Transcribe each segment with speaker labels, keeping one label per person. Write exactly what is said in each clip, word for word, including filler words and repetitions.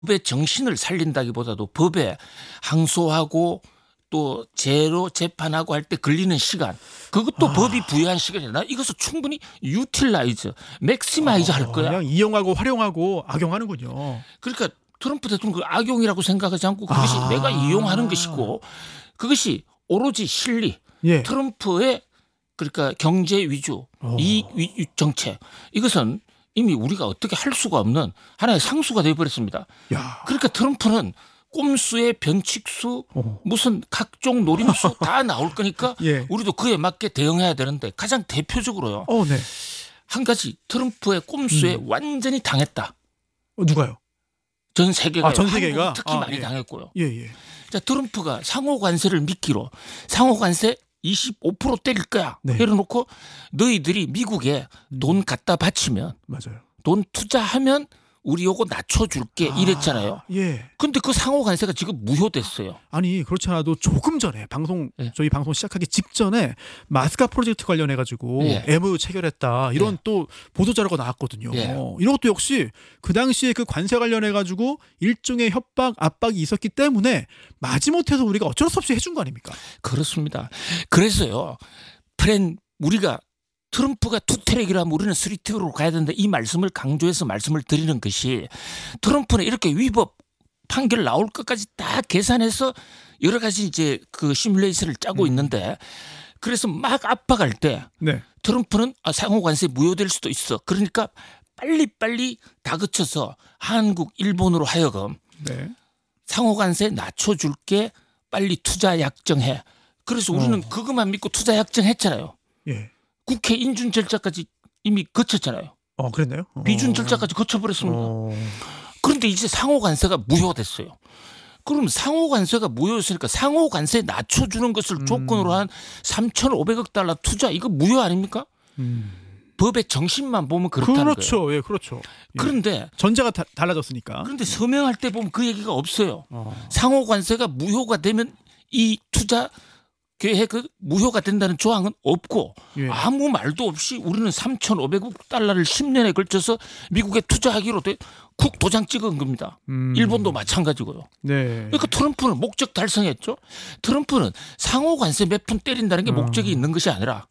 Speaker 1: 법의 정신을 살린다기보다도 법에 항소하고 또 죄로 재판하고 할 때 걸리는 시간, 그것도
Speaker 2: 아.
Speaker 1: 법이 부여한 시간이다. 나 이것을 충분히 유틸라이즈, 맥시마이즈 할 거야.
Speaker 2: 그냥 이용하고 활용하고 악용하는군요.
Speaker 1: 그러니까 트럼프 대통령 그 악용이라고 생각하지 않고 그것이
Speaker 2: 아.
Speaker 1: 내가 이용하는 것이고, 그것이 오로지 실리,
Speaker 2: 예.
Speaker 1: 트럼프의 그러니까 경제 위주,
Speaker 2: 어.
Speaker 1: 이익 위- 정책, 이것은 이미 우리가 어떻게 할 수가 없는 하나의 상수가 되어버렸습니다.
Speaker 2: 야.
Speaker 1: 그러니까 트럼프는 꼼수에 변칙수,
Speaker 2: 어.
Speaker 1: 무슨 각종 노림수 다 나올 거니까
Speaker 2: 예.
Speaker 1: 우리도 그에 맞게 대응해야 되는데, 가장 대표적으로요,
Speaker 2: 어, 네.
Speaker 1: 한 가지 트럼프의 꼼수에
Speaker 2: 음.
Speaker 1: 완전히 당했다.
Speaker 2: 어, 누가요?
Speaker 1: 전 세계가,
Speaker 2: 아, 전 세계가?
Speaker 1: 한국은 특히
Speaker 2: 아,
Speaker 1: 많이
Speaker 2: 예.
Speaker 1: 당했고요.
Speaker 2: 예, 예.
Speaker 1: 자, 트럼프가 상호 관세를 미끼로 상호 관세 이십오 퍼센트 때릴 거야.
Speaker 2: 네.
Speaker 1: 해놓고 너희들이 미국에
Speaker 2: 음.
Speaker 1: 돈 갖다 바치면,
Speaker 2: 맞아요.
Speaker 1: 돈 투자하면 우리 요거 낮춰줄게 이랬잖아요.
Speaker 2: 아, 예.
Speaker 1: 근데 그 상호 관세가 지금 무효됐어요.
Speaker 2: 아니 그렇지 않아도 조금 전에 방송
Speaker 1: 예.
Speaker 2: 저희 방송 시작하기 직전에 마스카 프로젝트 관련해 가지고
Speaker 1: 예.
Speaker 2: 엠오유 체결했다 이런
Speaker 1: 예.
Speaker 2: 또 보도 자료가 나왔거든요.
Speaker 1: 예.
Speaker 2: 이런 것도 역시 그 당시에 그 관세 관련해 가지고 일종의 협박 압박이 있었기 때문에 마지못해서 우리가 어쩔 수 없이 해준 거 아닙니까?
Speaker 1: 그렇습니다. 그래서요, 프렌 우리가 트럼프가 투트랙이라면 우리는 쓰리트랙으로 가야 된다, 이 말씀을 강조해서 말씀을 드리는 것이, 트럼프는 이렇게 위법 판결 나올 것까지 다 계산해서 여러 가지 이제 그 시뮬레이션을 짜고
Speaker 2: 음.
Speaker 1: 있는데, 그래서 막 압박할 때
Speaker 2: 네.
Speaker 1: 트럼프는 아, 상호 관세 무효될 수도 있어. 그러니까 빨리빨리 다그쳐서 한국, 일본으로 하여금
Speaker 2: 네.
Speaker 1: 상호 관세 낮춰줄게, 빨리 투자 약정해. 그래서 우리는
Speaker 2: 어.
Speaker 1: 그것만 믿고 투자 약정했잖아요.
Speaker 2: 예.
Speaker 1: 국회 인준 절차까지 이미 거쳤잖아요.
Speaker 2: 어, 그랬나요? 어.
Speaker 1: 비준 절차까지 거쳐버렸습니다.
Speaker 2: 어.
Speaker 1: 그런데 이제 상호 관세가 무효됐어요. 그럼 상호 관세가 무효였으니까 상호 관세 낮춰주는 것을
Speaker 2: 음.
Speaker 1: 조건으로 한 삼천오백억 달러 투자, 이거 무효 아닙니까?
Speaker 2: 음.
Speaker 1: 법의 정신만 보면 그렇다는 거예요.
Speaker 2: 그렇죠. 예, 그렇죠. 예.
Speaker 1: 그런데
Speaker 2: 전제가 다, 달라졌으니까.
Speaker 1: 그런데 서명할 때 보면 그 얘기가 없어요.
Speaker 2: 어.
Speaker 1: 상호 관세가 무효가 되면 이 투자 계획은 무효가 된다는 조항은 없고,
Speaker 2: 예.
Speaker 1: 아무 말도 없이 우리는 삼천오백억 달러를 십 년에 걸쳐서 미국에 투자하기로 돼 국 도장 찍은 겁니다.
Speaker 2: 음.
Speaker 1: 일본도 마찬가지고요.
Speaker 2: 네.
Speaker 1: 그러니까 트럼프는 목적 달성했죠. 트럼프는 상호 관세 몇 푼 때린다는 게
Speaker 2: 어.
Speaker 1: 목적이 있는 것이 아니라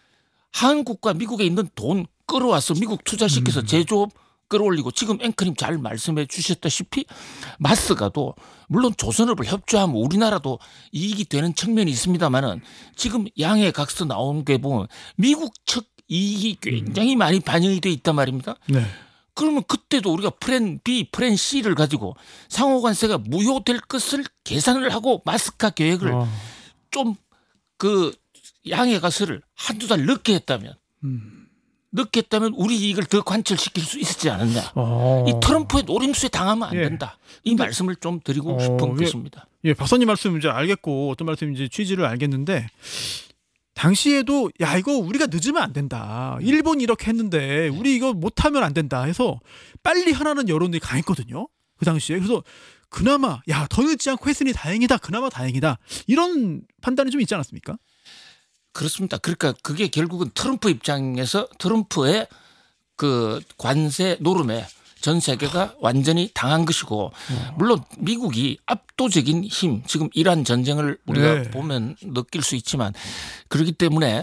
Speaker 1: 한국과 미국에 있는 돈 끌어와서 미국 투자시켜서
Speaker 2: 음.
Speaker 1: 제조업 끌어올리고, 지금 앵커님 잘 말씀해 주셨다시피 마스가도 물론 조선업을 협조하면 우리나라도 이익이 되는 측면이 있습니다만은, 지금 양해 각서 나온 게 보면 미국 측 이익이 굉장히 많이 반영이 돼 있단 말입니다.
Speaker 2: 네.
Speaker 1: 그러면 그때도 우리가 프렌 B, 프렌 C를 가지고 상호 관세가 무효될 것을 계산을 하고 마스카 계획을
Speaker 2: 어.
Speaker 1: 좀 그 양해 가서를 한두 달 늦게 했다면,
Speaker 2: 음.
Speaker 1: 늦게 했다면 우리 이익을 더 관철시킬 수 있었지 않았냐.
Speaker 2: 어.
Speaker 1: 이 트럼프의 노림수에 당하면 안
Speaker 2: 예.
Speaker 1: 된다. 이 말씀을 좀 드리고
Speaker 2: 어,
Speaker 1: 싶은
Speaker 2: 예.
Speaker 1: 것입니다.
Speaker 2: 예, 박사님 말씀 이제 알겠고 어떤 말씀인지 취지를 알겠는데, 당시에도 야 이거 우리가 늦으면 안 된다. 일본이 이렇게 했는데 우리 이거 못하면 안 된다 해서 빨리 하라는 여론이 강했거든요. 그 당시에. 그래서 그나마 야 더 늦지 않고 했으니 다행이다. 그나마 다행이다. 이런 판단이 좀 있지 않았습니까?
Speaker 1: 그렇습니다. 그러니까 그게 결국은 트럼프 입장에서 트럼프의 그 관세 노름에 전 세계가 완전히 당한 것이고, 물론 미국이 압도적인 힘, 지금 이란 전쟁을 우리가
Speaker 2: 네.
Speaker 1: 보면 느낄 수 있지만, 그렇기 때문에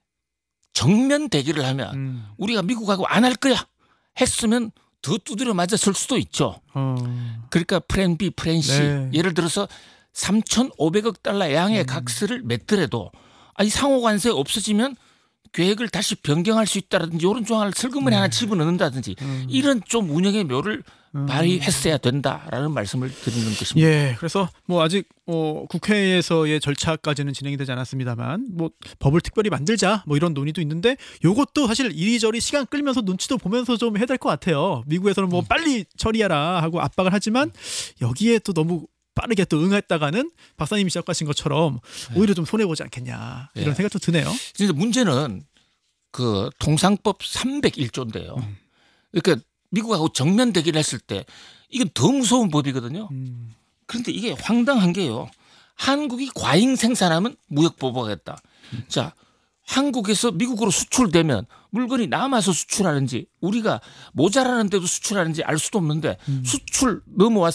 Speaker 1: 정면 대결을 하면
Speaker 2: 음.
Speaker 1: 우리가 미국하고 안 할 거야 했으면 더 두드려 맞아 설 수도 있죠.
Speaker 2: 어.
Speaker 1: 그러니까 프렌 B, 프렌 C,
Speaker 2: 네.
Speaker 1: 예를 들어서 삼천오백억 달러 양의
Speaker 2: 음.
Speaker 1: 각서를 맺더라도 아니 상호 관세 없어지면 계획을 다시 변경할 수 있다든지 이런 조항을 슬그머니 하나 집어넣는다든지,
Speaker 2: 음.
Speaker 1: 이런 좀 운영의 묘를
Speaker 2: 음.
Speaker 1: 발휘했어야 된다라는 말씀을 드리는 것입니다.
Speaker 2: 예, 그래서 뭐 아직 어, 국회에서의 절차까지는 진행이 되지 않았습니다만, 뭐 법을 특별히 만들자 뭐 이런 논의도 있는데, 요것도 사실 이리저리 시간 끌면서 눈치도 보면서 좀 해야 될 것 같아요. 미국에서는 뭐
Speaker 1: 음.
Speaker 2: 빨리 처리하라 하고 압박을 하지만 여기에 또 너무 빠르게 또 응했다가는 박사님이 시작하신 것처럼 오히려 좀 손해 보지 않겠냐 이런
Speaker 1: 예.
Speaker 2: 생각도 드네요.
Speaker 1: 진짜 문제는 그 통상법 삼백일 조인데요.
Speaker 2: 음.
Speaker 1: 그러니까 미국하고 정면 대결했을 때 이건 더 무서운 법이거든요.
Speaker 2: 음.
Speaker 1: 그런데 이게 황당한 게요. 한국이 과잉 생산하면 무역 보복하겠다. 자, 한국에서 미국으로 수출되면 물건이 남아서 수출하는지 우리가 모자라는데도 수출하는지 알 수도 없는데
Speaker 2: 음.
Speaker 1: 수출 넘어왔